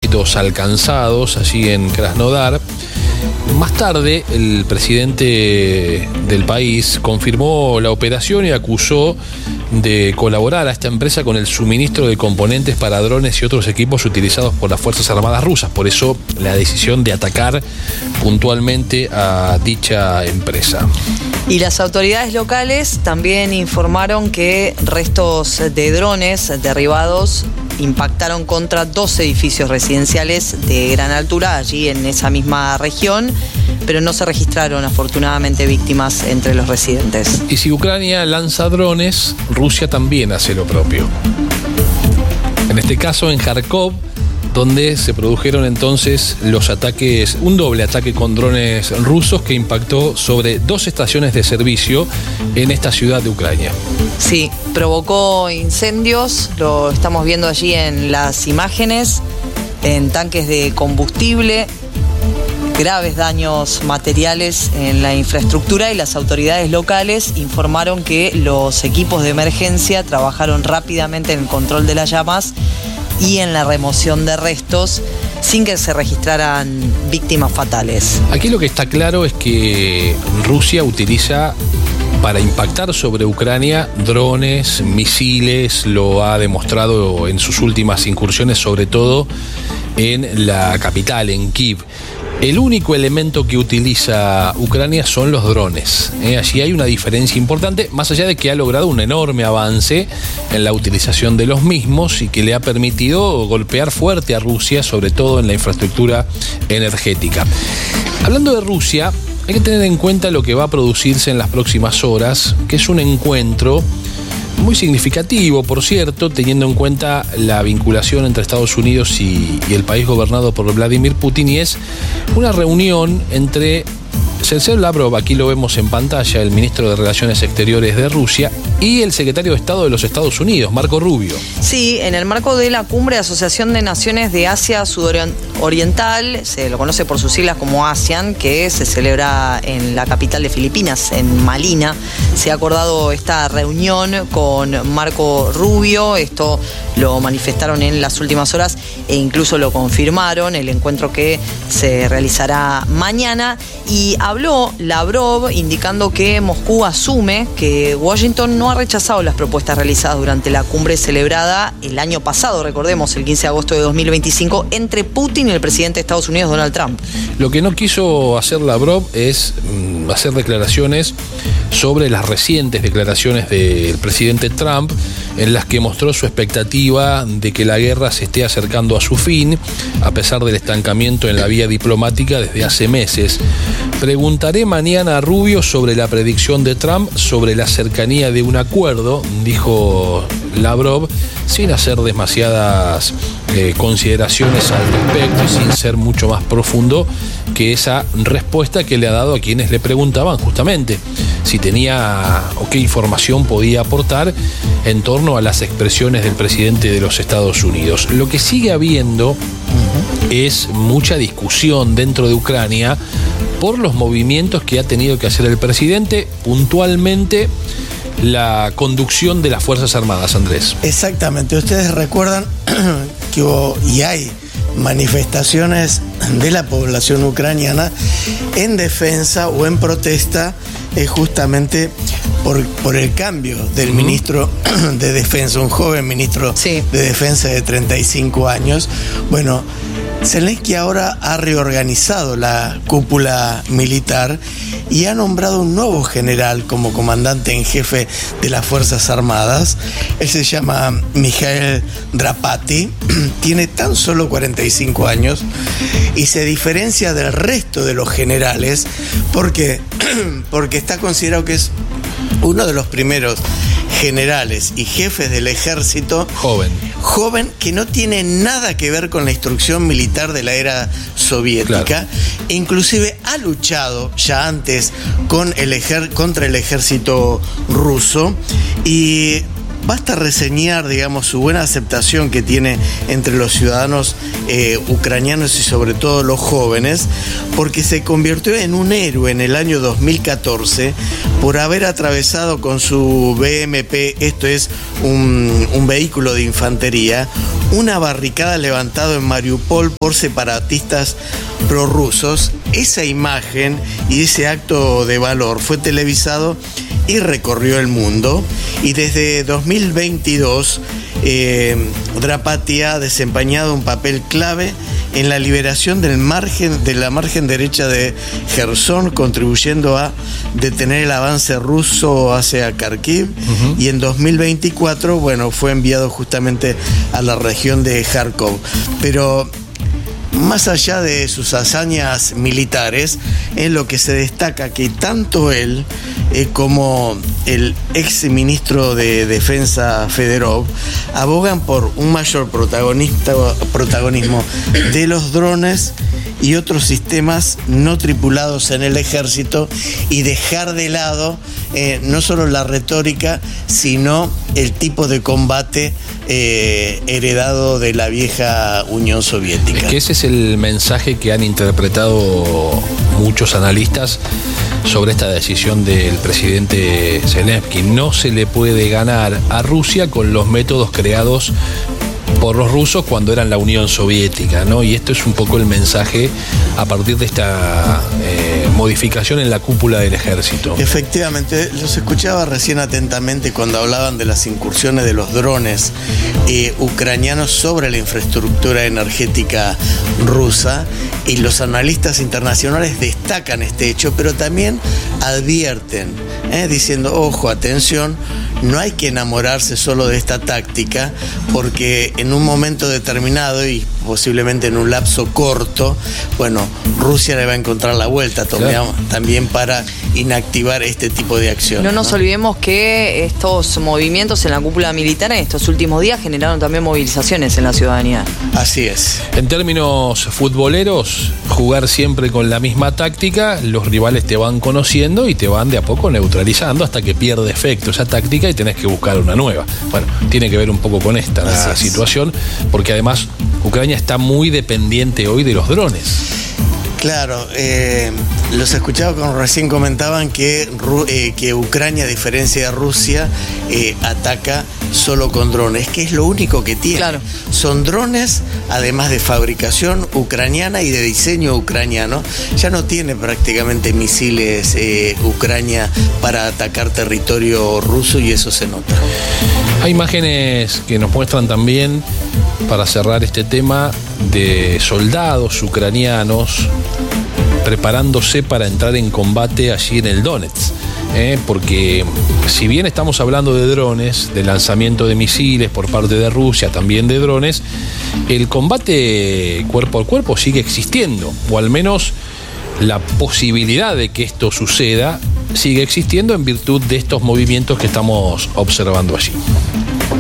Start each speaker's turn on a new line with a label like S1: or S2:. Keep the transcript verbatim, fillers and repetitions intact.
S1: éxitos alcanzados allí en Krasnodar. Más tarde, el presidente del país confirmó la operación y acusó de colaborar a esta empresa con el suministro de componentes para drones y otros equipos utilizados por las Fuerzas Armadas rusas. Por eso, la decisión de atacar puntualmente a dicha empresa.
S2: Y las autoridades locales también informaron que restos de drones derribados impactaron contra dos edificios residenciales de gran altura allí en esa misma región, pero no se registraron afortunadamente víctimas entre los residentes.
S1: Y si Ucrania lanza drones, Rusia también hace lo propio. En este caso en Kharkov, donde se produjeron entonces los ataques, un doble ataque con drones rusos que impactó sobre dos estaciones de servicio en esta ciudad de Ucrania.
S2: Sí, provocó incendios, lo estamos viendo allí en las imágenes, en tanques de combustible, graves daños materiales en la infraestructura, y las autoridades locales informaron que los equipos de emergencia trabajaron rápidamente en el control de las llamas y en la remoción de restos sin que se registraran víctimas fatales.
S1: Aquí lo que está claro es que Rusia utiliza para impactar sobre Ucrania drones, misiles, lo ha demostrado en sus últimas incursiones, sobre todo en la capital, en Kiev. El único elemento que utiliza Ucrania son los drones. ¿eh? Allí hay una diferencia importante, más allá de que ha logrado un enorme avance en la utilización de los mismos y que le ha permitido golpear fuerte a Rusia, sobre todo en la infraestructura energética. Hablando de Rusia, hay que tener en cuenta lo que va a producirse en las próximas horas, que es un encuentro muy significativo, por cierto, teniendo en cuenta la vinculación entre Estados Unidos y, y el país gobernado por Vladimir Putin, y es una reunión entre Sergei Lavrov, aquí lo vemos en pantalla, el ministro de Relaciones Exteriores de Rusia, y el secretario de Estado de los Estados Unidos, Marco Rubio.
S2: Sí, en el marco de la cumbre de Asociación de Naciones de Asia Sudoriental, se lo conoce por sus siglas como ASEAN, que se celebra en la capital de Filipinas, en Manila. Se ha acordado esta reunión con Marco Rubio, esto lo manifestaron en las últimas horas e incluso lo confirmaron, el encuentro que se realizará mañana, y habló Lavrov indicando que Moscú asume que Washington no ha rechazado las propuestas realizadas durante la cumbre celebrada el año pasado, recordemos, el quince de agosto de dos mil veinticinco, entre Putin y el presidente de Estados Unidos, Donald Trump.
S1: Lo que no quiso hacer Lavrov es mm, hacer declaraciones sobre las recientes declaraciones del presidente Trump, en las que mostró su expectativa de que la guerra se esté acercando a su fin, a pesar del estancamiento en la vía diplomática desde hace meses. Preguntaré mañana a Rubio sobre la predicción de Trump sobre la cercanía de un acuerdo, dijo Lavrov, sin hacer demasiadas eh, consideraciones al respecto y sin ser mucho más profundo que esa respuesta que le ha dado a quienes le preguntaban justamente si tenía o qué información podía aportar en torno a las expresiones del presidente de los Estados Unidos. Lo que sigue habiendo uh-huh. es mucha discusión dentro de Ucrania por los movimientos que ha tenido que hacer el presidente, puntualmente la conducción de las Fuerzas Armadas, Andrés.
S3: Exactamente, ustedes recuerdan que hubo y hay manifestaciones de la población ucraniana en defensa o en protesta eh, justamente por, por el cambio del uh-huh. ministro de Defensa, un joven ministro sí. de Defensa de treinta y cinco años. Bueno, Zelensky ahora ha reorganizado la cúpula militar y ha nombrado un nuevo general como comandante en jefe de las Fuerzas Armadas. Él se llama Mikhail Drapati, tiene tan solo cuarenta y cinco años y se diferencia del resto de los generales porque, porque está considerado que es uno de los primeros generales y jefes del ejército
S1: joven
S3: joven que no tiene nada que ver con la instrucción militar de la era soviética. Claro. Inclusive ha luchado ya antes con el ejer- contra el ejército ruso y basta reseñar, digamos, su buena aceptación que tiene entre los ciudadanos eh, ucranianos y sobre todo los jóvenes, porque se convirtió en un héroe en el año dos mil catorce por haber atravesado con su B M P, esto es un, un vehículo de infantería, una barricada levantada en Mariupol por separatistas prorrusos. Esa imagen y ese acto de valor fue televisado y recorrió el mundo, y desde dos mil veintidós eh, Drapati ha desempeñado un papel clave en la liberación del margen, de la margen derecha de Jersón, contribuyendo a detener el avance ruso hacia Kharkiv. Uh-huh. Y en dos mil veinticuatro, bueno, fue enviado justamente a la región de Kharkov. Pero más allá de sus hazañas militares, en lo que se destaca que tanto él eh, como el ex ministro de Defensa Fedorov abogan por un mayor protagonista, protagonismo de los drones y otros sistemas no tripulados en el ejército, y dejar de lado eh, no solo la retórica, sino el tipo de combate eh, heredado de la vieja Unión Soviética.
S1: Es que ese es el mensaje que han interpretado muchos analistas sobre esta decisión del presidente Zelensky. No se le puede ganar a Rusia con los métodos creados por los rusos cuando eran la Unión Soviética, ¿no? Y esto es un poco el mensaje a partir de esta eh, modificación en la cúpula del ejército.
S3: Efectivamente, los escuchaba recién atentamente cuando hablaban de las incursiones de los drones eh, ucranianos sobre la infraestructura energética rusa, y los analistas internacionales destacan este hecho, pero también advierten, eh, diciendo, ojo, atención, no hay que enamorarse solo de esta táctica, porque en un momento determinado y posiblemente en un lapso corto, bueno, Rusia le va a encontrar la vuelta claro. también para inactivar este tipo de acciones.
S2: No nos ¿no? olvidemos que estos movimientos en la cúpula militar en estos últimos días generaron también movilizaciones en la ciudadanía.
S3: Así es.
S1: En términos futboleros, jugar siempre con la misma táctica, los rivales te van conociendo y te van de a poco neutralizando hasta que pierde efecto esa táctica y tenés que buscar una nueva. Bueno, tiene que ver un poco con esta la situación, porque además Ucrania está muy dependiente hoy de los drones.
S3: Claro, eh, los escuchaba cuando recién comentaban que, eh, que Ucrania, a diferencia de Rusia, eh, ataca solo con drones, que es lo único que tiene.
S2: Claro.
S3: Son drones, además de fabricación ucraniana y de diseño ucraniano. Ya no tiene prácticamente misiles eh, Ucrania para atacar territorio ruso, y eso se nota.
S1: Hay imágenes que nos muestran también, para cerrar este tema, de soldados ucranianos preparándose para entrar en combate allí en el Donetsk. Eh, porque si bien estamos hablando de drones, de lanzamiento de misiles por parte de Rusia, también de drones, el combate cuerpo a cuerpo sigue existiendo, o al menos la posibilidad de que esto suceda sigue existiendo en virtud de estos movimientos que estamos observando allí.